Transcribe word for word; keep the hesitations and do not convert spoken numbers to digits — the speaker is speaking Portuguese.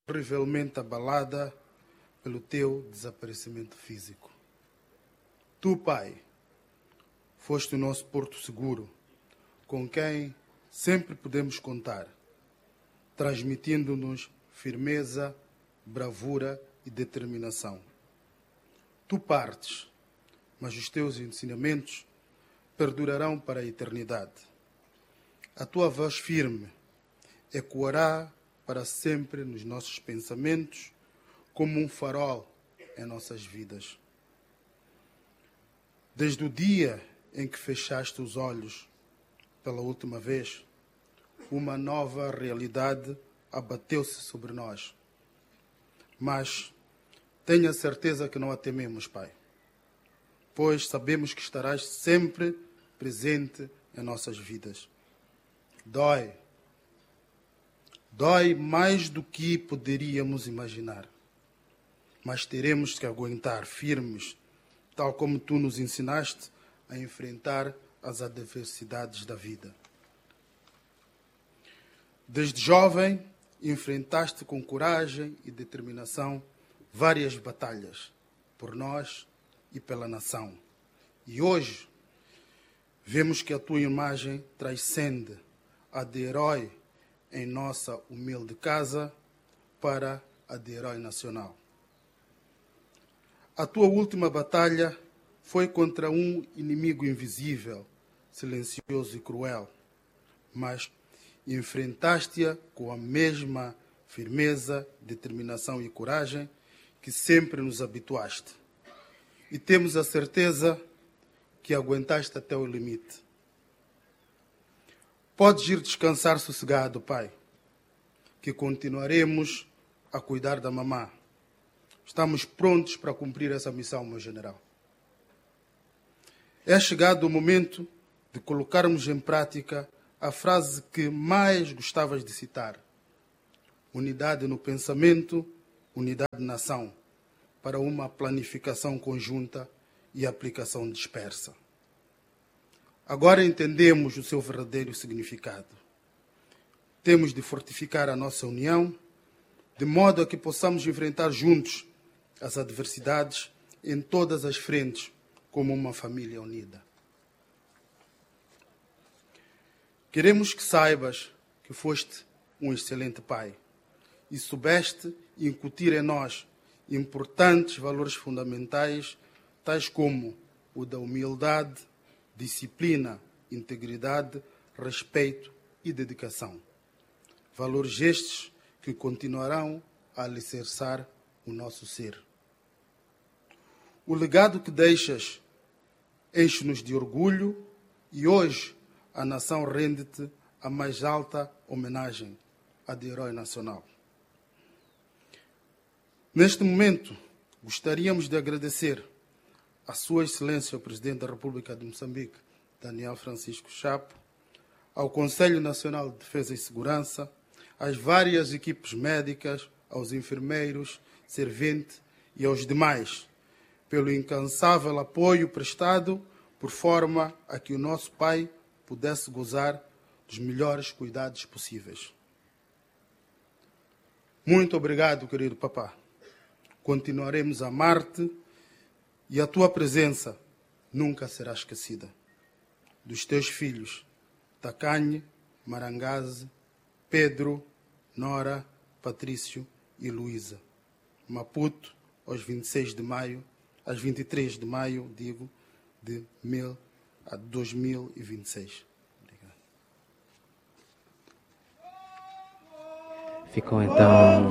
terrivelmente abalada pelo teu desaparecimento físico. Tu, Pai, foste o nosso porto seguro, com quem sempre podemos contar, transmitindo-nos firmeza, bravura e determinação. Tu partes, mas os teus ensinamentos perdurarão para a eternidade. A tua voz firme ecoará para sempre nos nossos pensamentos, como um farol em nossas vidas. Desde o dia em que fechaste os olhos pela última vez, uma nova realidade abateu-se sobre nós. Mas tenha certeza que não a tememos, Pai, pois sabemos que estarás sempre presente em nossas vidas. Dói. Dói mais do que poderíamos imaginar. Mas teremos que aguentar firmes, tal como tu nos ensinaste a enfrentar as adversidades da vida. Desde jovem, enfrentaste com coragem e determinação várias batalhas, por nós e pela nação. E hoje, vemos que a tua imagem transcende a de herói em nossa humilde casa para a de herói nacional. A tua última batalha foi contra um inimigo invisível, silencioso e cruel, mas enfrentaste-a com a mesma firmeza, determinação e coragem que sempre nos habituaste. E temos a certeza que aguentaste até o limite. Podes ir descansar sossegado, Pai, que continuaremos a cuidar da mamã. Estamos prontos para cumprir essa missão, meu general. É chegado o momento de colocarmos em prática a frase que mais gostavas de citar. Unidade no pensamento, unidade na ação, para uma planificação conjunta e aplicação dispersa. Agora entendemos o seu verdadeiro significado. Temos de fortificar a nossa união, de modo a que possamos enfrentar juntos as adversidades em todas as frentes, como uma família unida. Queremos que saibas que foste um excelente pai e soubeste incutir em nós importantes valores fundamentais, tais como o da humildade, disciplina, integridade, respeito e dedicação. Valores estes que continuarão a alicerçar o nosso ser. O legado que deixas enche-nos de orgulho e hoje a nação rende-te a mais alta homenagem, a de herói nacional. Neste momento, gostaríamos de agradecer a Sua Excelência o Presidente da República de Moçambique, Daniel Francisco Chapo, ao Conselho Nacional de Defesa e Segurança, às várias equipes médicas, aos enfermeiros, serventes e aos demais, pelo incansável apoio prestado, por forma a que o nosso pai pudesse gozar dos melhores cuidados possíveis. Muito obrigado, querido papá. Continuaremos a amar-te e a tua presença nunca será esquecida. Dos teus filhos, Tacanhe, Marangaze, Pedro, Nora, Patrício e Luísa. Maputo, aos vinte e seis de maio, às vinte e três de maio, digo, de mil a dois mil e vinte e seis. Obrigado. Ficou então